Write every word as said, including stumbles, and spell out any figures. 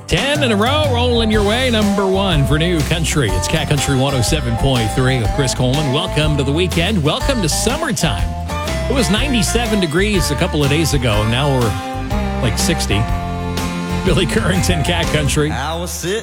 Ten in a row, rolling your way. Number one for New Country. It's Cat Country one oh seven point three with Chris Coleman. Welcome to the weekend. Welcome to summertime. It was ninety-seven degrees a couple of days ago. Now we're like sixty. Billy Currington, Cat Country. I was sitting